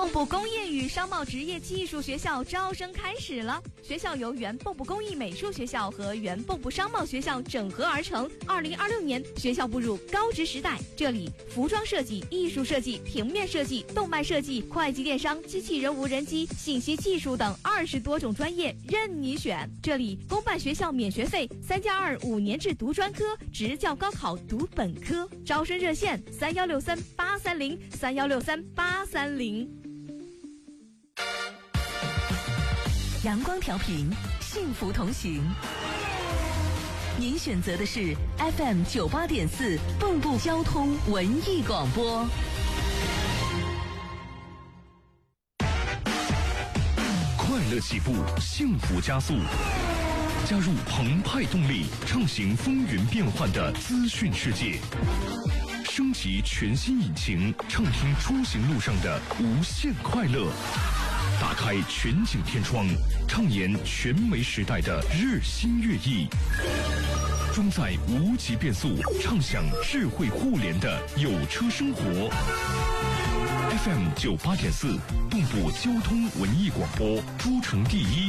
蚌埠工业与商贸职业技术学校招生开始了。学校由原蚌埠工艺美术学校和原蚌埠商贸学校整合而成。2026年，学校步入高职时代。这里服装设计、艺术设计、平面设计、动漫设计、会计电商、机器人无人机、信息技术等20多种专业任你选。这里公办学校免学费，3+2 5年制读专科，职教高考读本科。招生热线3163-830，3163-830。 阳光调频，幸福同行。您选择的是 FM 98.4蚌埠交通文艺广播。 快乐起步，幸福加速。加入澎湃动力，畅行风云变幻的资讯世界。升级全新引擎，畅听出行路上的无限快乐。打开全景天窗，畅言全媒时代的日新月异。装载无极变速，畅享智慧互联的有车生活。FM 98.4蚌埠交通文艺广播，诸城第一。